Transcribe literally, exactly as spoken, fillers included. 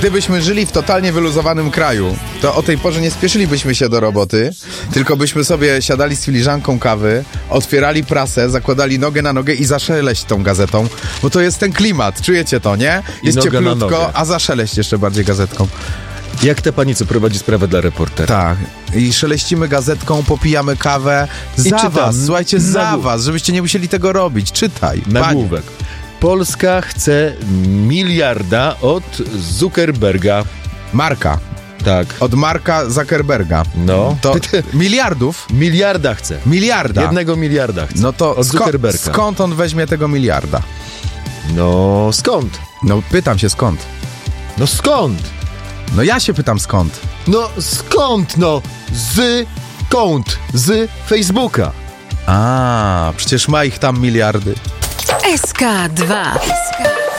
Gdybyśmy żyli w totalnie wyluzowanym kraju, to o tej porze nie spieszylibyśmy się do roboty, tylko byśmy sobie siadali z filiżanką kawy, otwierali prasę, zakładali nogę na nogę i zaszeleść tą gazetą, bo to jest ten klimat, czujecie to, nie? Jest nogę na cieplutko, nogę. a zaszeleść jeszcze bardziej gazetką. Jak ta pani, co prowadzi sprawę dla reportera. Tak. I szeleścimy gazetką, popijamy kawę. Za czytam. was, słuchajcie, za Nagłó- was, żebyście nie musieli tego robić. Czytaj. Nagłówek. Polska chce miliarda od Zuckerberga. Marka. Tak. Od Marka Zuckerberga. No. To miliardów? Miliarda chce. Miliarda. Jednego miliarda chce. No to od sko- Zuckerberga. skąd on weźmie tego miliarda? No skąd? No pytam się skąd. No skąd? No ja się pytam skąd. No skąd no? Z kąt. Z Facebooka. A, przecież ma ich tam miliardy. S K dwa.